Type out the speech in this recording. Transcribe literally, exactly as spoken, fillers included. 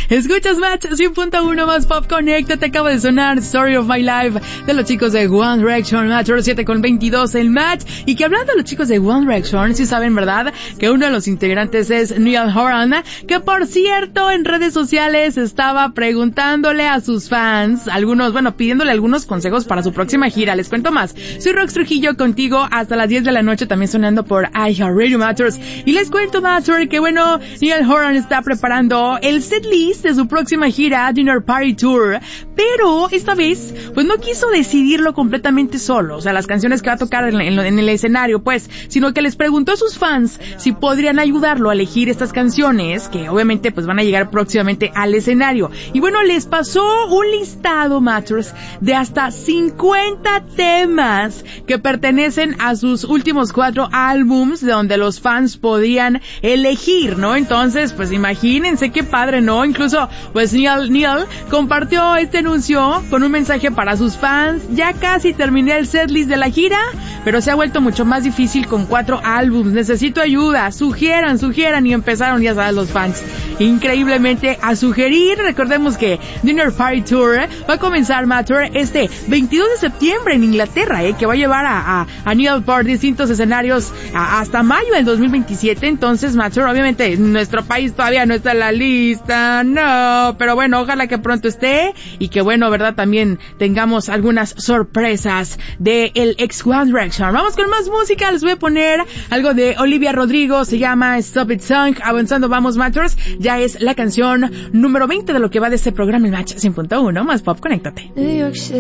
Escuchas Match cien punto uno más Pop Connect. Te acaba de sonar Story of My Life de los chicos de One Direction, Match siete con veintidós el Match. Y que hablando de los chicos de One Direction, sí saben, ¿verdad? Que uno de los integrantes es Niall Horan, que por cierto en redes sociales estaba preguntándole a sus fans, algunos, bueno, pidiéndole algunos consejos para su próxima gira. Les cuento más. Soy Rox Trujillo contigo hasta las diez de la noche, también sonando por iHeartRadio Matters. Y les cuento, Matter, que bueno, Niall Horan está preparando el setlist de su próxima gira, Dinner Party Tour, pero esta vez, pues no quiso decidirlo completamente solo, o sea, las canciones que va a tocar en, en, en el escenario, pues, sino que les preguntó a sus fans si podrían ayudarlo a elegir estas canciones, que obviamente pues van a llegar próximamente al escenario. Y bueno, les pasó un listado, Matters, de hasta cincuenta temas que pertenecen a sus últimos cuatro álbums, de donde los fans podían elegir, ¿no? Entonces, pues imagínense qué padre, ¿no? Incluso, pues Niall, Niall compartió este anuncio con un mensaje para sus fans. Ya casi terminé el setlist de la gira, pero se ha vuelto mucho más difícil con cuatro álbums. Necesito ayuda, sugieran, sugieran, y empezaron, ya sabes, los fans increíblemente a sugerir. Recordemos que Dinner Party Tour va a comenzar, Matter, este veintidós de septiembre en Inglaterra, ¿eh? Que va a llevar a, a, a Niall por distintos escenarios a, hasta mayo del dos mil veintisiete. Entonces, Matter, obviamente nuestro país todavía no está en la lista, no, pero bueno, ojalá que pronto esté y que bueno, verdad, también tengamos algunas sorpresas de el ex One Direction. Vamos con más música, les voy a poner algo de Olivia Rodrigo, se llama Stop It Song. Avanzando vamos, Matters, ya es la canción número veinte de lo que va de este programa, el Match cien punto uno más Pop, conéctate.